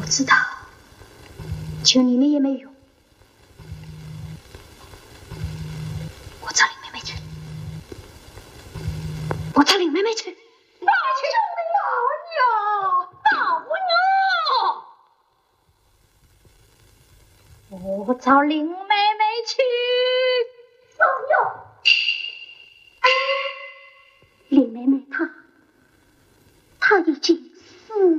知道，求你们也没用。我找林妹妹去，我找林妹妹去。 大兄弟老娘，大姑娘， 我找林妹妹去。